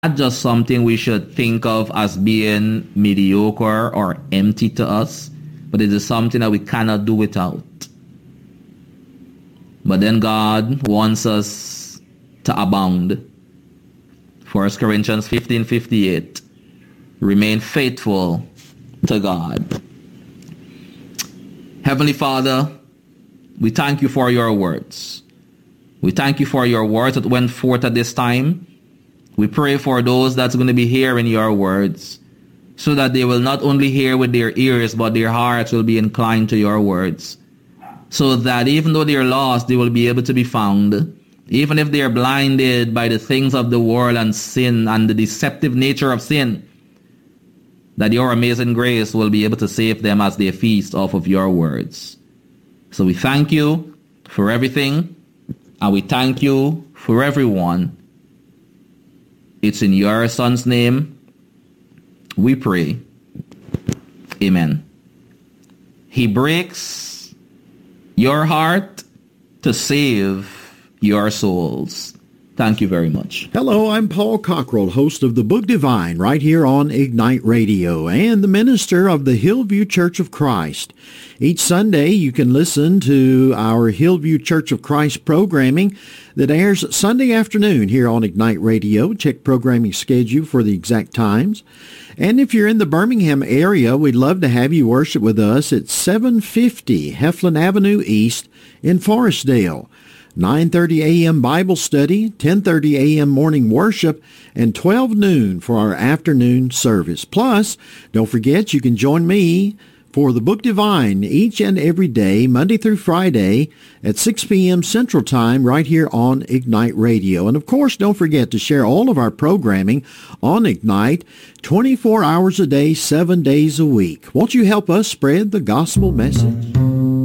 not just something we should think of as being mediocre or empty to us, but it is something that we cannot do without. But then God wants us to abound. 1 Corinthians 15:58. Remain faithful to God. Heavenly Father, we thank you for your words. We thank you for your words that went forth at this time. We pray for those that's going to be hearing your words, so that they will not only hear with their ears, but their hearts will be inclined to your words. So that even though they are lost, they will be able to be found. Even if they are blinded by the things of the world and sin and the deceptive nature of sin, that your amazing grace will be able to save them as they feast off of your words. So we thank you for everything, and we thank you for everyone. It's in your Son's name we pray. Amen. He breaks your heart to save your souls. Thank you very much. Hello, I'm Paul Cockrell, host of the Book Divine, right here on Ignite Radio, and the minister of the Hillview Church of Christ. Each Sunday, you can listen to our Hillview Church of Christ programming that airs Sunday afternoon here on Ignite Radio. Check programming schedule for the exact times. And if you're in the Birmingham area, we'd love to have you worship with us at 750 Heflin Avenue East in Forestdale. 9:30 a.m. Bible study, 10:30 a.m. morning worship, and 12 noon for our afternoon service. Plus, don't forget you can join me for the Book Divine each and every day, Monday through Friday at 6 p.m. Central Time right here on Ignite Radio. And of course, don't forget to share all of our programming on Ignite 24 hours a day, 7 days a week. Won't you help us spread the gospel message?